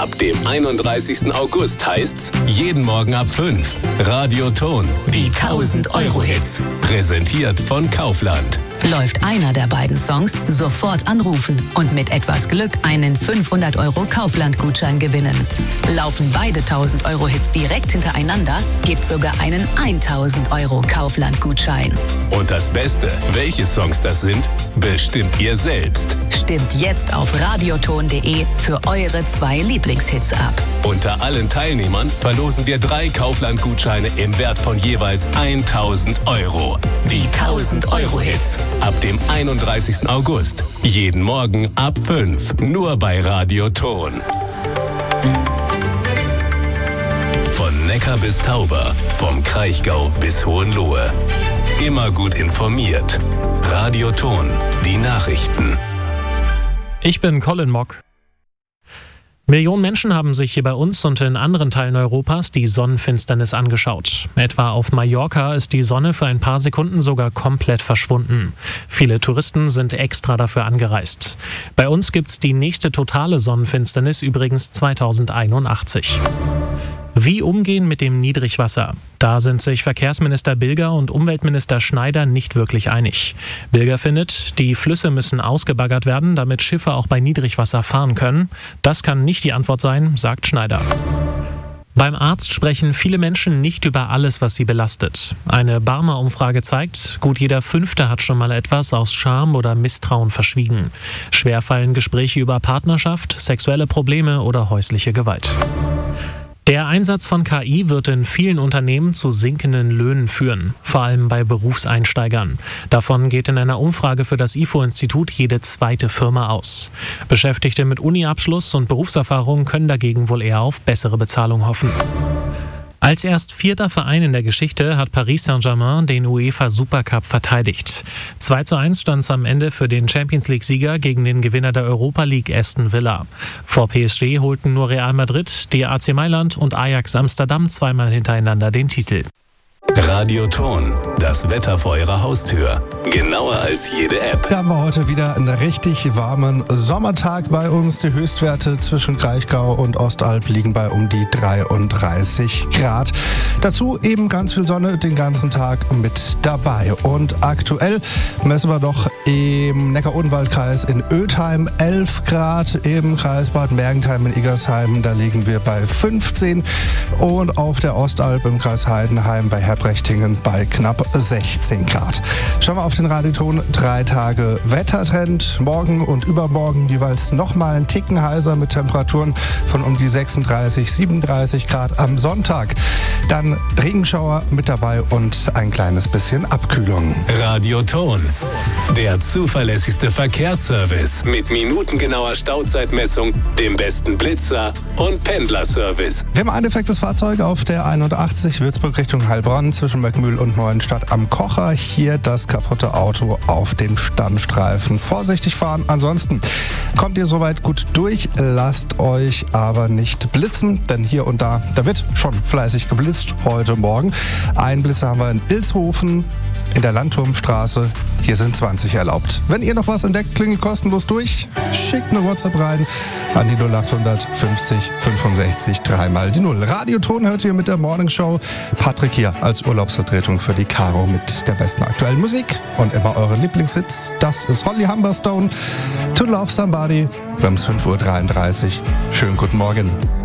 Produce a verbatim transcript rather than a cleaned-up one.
Ab dem einunddreißigsten August heißt's jeden Morgen ab fünf. Radio Ton, die tausend-Euro-Hits. Präsentiert von Kaufland. Läuft einer der beiden Songs, sofort anrufen und mit etwas Glück einen fünfhundert Euro Kaufland-Gutschein gewinnen. Laufen beide tausend-Euro-Hits direkt hintereinander, gibt's sogar einen tausend Euro Kaufland-Gutschein. Und das Beste, welche Songs das sind, bestimmt ihr selbst. Stimmt jetzt auf radioton punkt de für eure zwei Lieblingshits ab. Unter allen Teilnehmern verlosen wir drei Kaufland-Gutscheine im Wert von jeweils tausend Euro. Die tausend-Euro-Hits. Ab dem einunddreißigsten August. Jeden Morgen ab fünf. Nur bei Radio Ton. Von Neckar bis Tauber. Vom Kraichgau bis Hohenlohe. Immer gut informiert. Radio Ton. Die Nachrichten. Ich bin Colin Mock. Millionen Menschen haben sich hier bei uns und in anderen Teilen Europas die Sonnenfinsternis angeschaut. Etwa auf Mallorca ist die Sonne für ein paar Sekunden sogar komplett verschwunden. Viele Touristen sind extra dafür angereist. Bei uns gibt's die nächste totale Sonnenfinsternis übrigens zweitausendeinundachtzig. Wie umgehen mit dem Niedrigwasser? Da sind sich Verkehrsminister Bilger und Umweltminister Schneider nicht wirklich einig. Bilger findet, die Flüsse müssen ausgebaggert werden, damit Schiffe auch bei Niedrigwasser fahren können. Das kann nicht die Antwort sein, sagt Schneider. Beim Arzt sprechen viele Menschen nicht über alles, was sie belastet. Eine Barmer-Umfrage zeigt, gut jeder Fünfte hat schon mal etwas aus Scham oder Misstrauen verschwiegen. Schwer fallen Gespräche über Partnerschaft, sexuelle Probleme oder häusliche Gewalt. Der Einsatz von K I wird in vielen Unternehmen zu sinkenden Löhnen führen, vor allem bei Berufseinsteigern. Davon geht in einer Umfrage für das I F O-Institut jede zweite Firma aus. Beschäftigte mit Uni-Abschluss und Berufserfahrung können dagegen wohl eher auf bessere Bezahlung hoffen. Als erst vierter Verein in der Geschichte hat Paris Saint-Germain den UEFA Supercup verteidigt. zwei zu eins stand es am Ende für den Champions-League-Sieger gegen den Gewinner der Europa League Aston Villa. Vor P S G holten nur Real Madrid, die A C Mailand und Ajax Amsterdam zweimal hintereinander den Titel. Radio Ton, das Wetter vor Ihrer Haustür. Genauer als jede App. Da haben wir heute wieder einen richtig warmen Sommertag bei uns. Die Höchstwerte zwischen Kraichgau und Ostalb liegen bei um die dreiunddreißig Grad. Dazu eben ganz viel Sonne den ganzen Tag mit dabei. Und aktuell messen wir doch im Neckar-Odenwald-Kreis in Ötheim elf Grad, im Kreis Bad-Mergentheim in Iggersheim, da liegen wir bei fünfzehn und auf der Ostalb im Kreis Heidenheim bei Herbrechtingen bei knapp sechzehn Grad. Schauen wir auf den Radioton, drei Tage Wettertrend. Morgen und übermorgen jeweils nochmal einen Ticken heißer mit Temperaturen von um die sechsunddreißig, siebenunddreißig Grad am Sonntag. Dann Regenschauer mit dabei und ein kleines bisschen Abkühlung. Radio Ton, der zuverlässigste Verkehrsservice mit minutengenauer Stauzeitmessung, dem besten Blitzer und Pendlerservice. Wir haben ein defektes Fahrzeug auf der einundachtzig Würzburg Richtung Heilbronn zwischen Möckmühl und Neuenstadt am Kocher. Hier das kaputte Auto auf den Standstreifen. Vorsichtig fahren. Ansonsten kommt ihr soweit gut durch. Lasst euch aber nicht blitzen, denn hier und da, da wird schon fleißig geblitzt heute Morgen. Einen Blitzer haben wir in Ilshofen in der Landturmstraße. Hier sind zwanzig erlaubt. Wenn ihr noch was entdeckt, klingelt kostenlos durch. Schickt eine WhatsApp rein an die null achthundert fünfzig fünfundsechzig dreimal die Null. Radioton hört ihr mit der Morning Show. Patrick hier als Urlaubsvertretung für die Caro mit der besten aktuellen Musik und immer eure Lieblingshits. Das ist Holly Humberstone, To Love Somebody. Wir haben es fünf Uhr dreiunddreißig. Schönen guten Morgen.